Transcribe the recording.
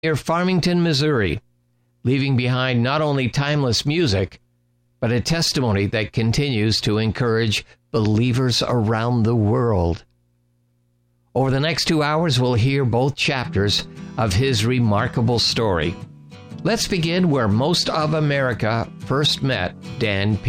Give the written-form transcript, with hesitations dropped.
near Farmington, Missouri, leaving behind not only timeless music, but a testimony that continues to encourage believers around the world. Over the next 2 hours, we'll hear both chapters of his remarkable story. Let's begin where most of America first met Dan Peterson.